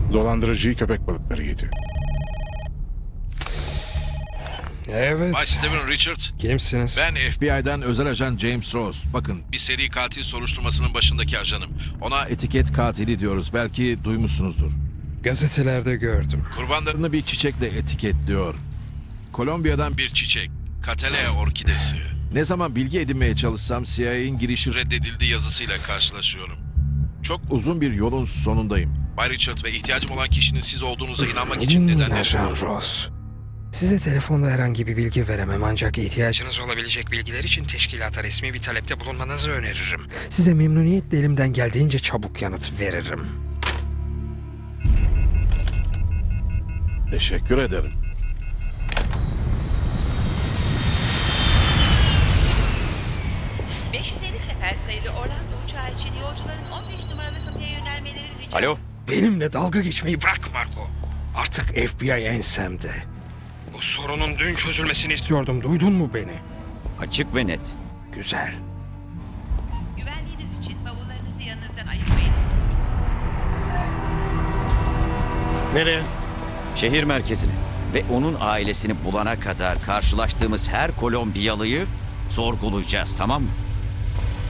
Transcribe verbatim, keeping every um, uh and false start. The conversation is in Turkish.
Dolandırıcıyı köpek balıkları yedi. Evet. Bay Steven Richard. Kimsiniz? Ben F B I'den özel ajan James Rose. Bakın, bir seri katil soruşturmasının başındaki ajanım. Ona etiket katili diyoruz. Belki duymuşsunuzdur. Gazetelerde gördüm. Kurbanlarını bir çiçekle etiketliyor. Kolombiya'dan bir çiçek. Cattleya orkidesi. Ne zaman bilgi edinmeye çalışsam C I A'nin girişi reddedildi yazısıyla karşılaşıyorum. Çok uzun bir yolun sonundayım. Bay Richard ve ihtiyacım olan kişinin siz olduğunuza inanmak için Dinleyin nedenler Ajan sunuyorum. Ross. Size telefonda herhangi bir bilgi veremem, ancak ihtiyacınız olabilecek bilgiler için teşkilata resmi bir talepte bulunmanızı öneririm. Size memnuniyetle elimden geldiğince çabuk yanıt veririm. Teşekkür ederim. beş yüz elli sefer sayılı Orlando uçağı için yolcuların on beş numaralı kapıya yönelmeleri rica Alo? Benimle dalga geçmeyi bırak Marco. Artık F B I ensemde. Bu sorunun dün çözülmesini istiyordum. Duydun mu beni? Açık ve net. Güzel. Güvenliğiniz için bavullarınızı yanınızdan ayırmayın. Nereye? Şehir merkezine ve onun ailesini bulana kadar karşılaştığımız her Kolombiyalıyı sorgulayacağız, tamam mı?